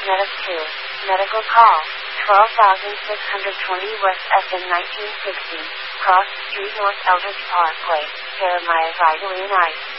Medic 2. Medical call. 12,620 West FM 1960. Cross Street North Eldridge Parkway. Jeremiah Vitally and Ice.